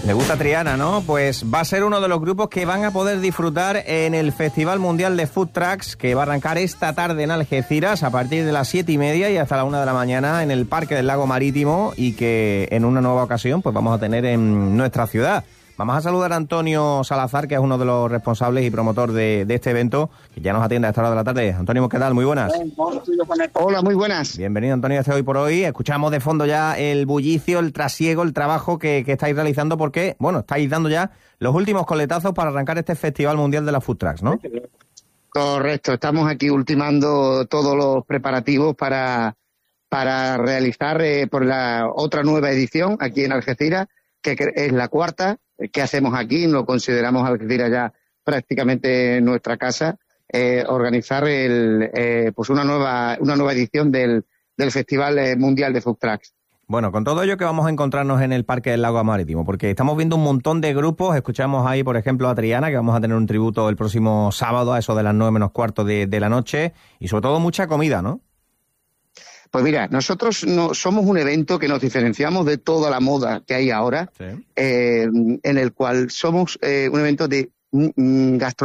Le gusta Triana, ¿no? Pues va a ser uno de los grupos que van a poder disfrutar en el Festival Mundial de Food Trucks, que va a arrancar esta tarde en Algeciras a partir de las 7:30 y hasta la 1 de la mañana en el Parque del Lago Marítimo, y que en una nueva ocasión pues vamos a tener en nuestra ciudad. Vamos a saludar a Antonio Salazar, que es uno de los responsables y promotor de este evento, que ya nos atiende a esta hora de la tarde. Antonio, ¿qué tal? Muy buenas. Hola, muy buenas. Bienvenido, Antonio, a este Hoy por Hoy. Escuchamos de fondo ya el bullicio, el trasiego, el trabajo que estáis realizando, porque, bueno, estáis dando ya los últimos coletazos para arrancar este Festival Mundial de las Food Trucks, ¿no? Correcto, estamos aquí ultimando todos los preparativos para realizar por la otra nueva edición aquí en Algeciras, que es la cuarta que hacemos aquí. Lo consideramos Algeciras ya prácticamente nuestra casa. Organizar pues una nueva edición del Festival Mundial de Food Trucks. Bueno, con todo ello que vamos a encontrarnos en el Parque del Lago Marítimo, porque estamos viendo un montón de grupos. Escuchamos ahí, por ejemplo, a Triana, que vamos a tener un tributo el próximo sábado a eso de las 9:15 de la noche, y sobre todo mucha comida, ¿no? Pues mira, nosotros no somos un evento que nos diferenciamos de toda la moda que hay ahora, sí. En el cual somos un evento de gastronomía